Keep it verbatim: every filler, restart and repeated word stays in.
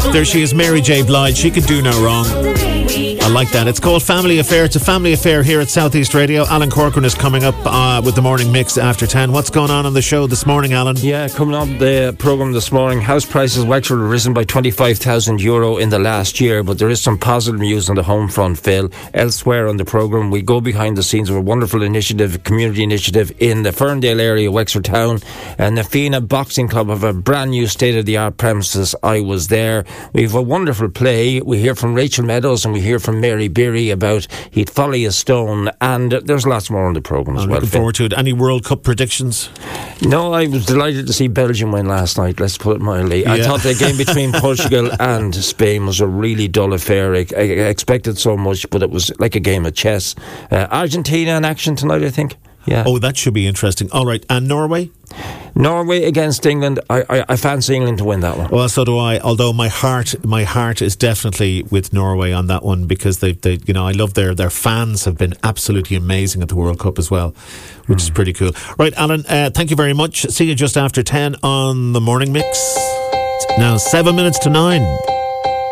There she is, Mary J. Blige. She could do no wrong. I like that. It's called Family Affair. It's a family affair here at Southeast Radio. Alan Corcoran is coming up uh, with the morning mix after ten. What's going on on the show this morning, Alan? Yeah, coming on the programme this morning, house prices in Wexford have risen by twenty-five thousand euro in the last year, but there is some positive news on the home front, Phil. Elsewhere on the programme, we go behind the scenes of a wonderful initiative, community initiative in the Ferndale area, Wexford Town, and the Fina Boxing Club have a brand new state-of-the-art premises. I was there. We have a wonderful play. We hear from Rachel Meadows and we hear from Mary Beery about He'd Folly a Stone, and there's lots more on the programme as I'm well. looking forward to it. Any World Cup predictions? No, I was delighted to see Belgium win last night, let's put it mildly. Yeah. I thought the game between Portugal and Spain was a really dull affair. I, I expected so much, but it was like a game of chess. Uh, Argentina in action tonight, I think. Yeah. Oh, that should be interesting. All right, and Norway? Norway against England. I, I, I fancy England to win that one. Well, so do I. Although my heart, my heart is definitely with Norway on that one, because they, they, you know, I love their their fans have been absolutely amazing at the World Cup as well, which mm. is pretty cool. Right, Alan. Uh, thank you very much. See you just after ten on the morning mix. It's now seven minutes to nine.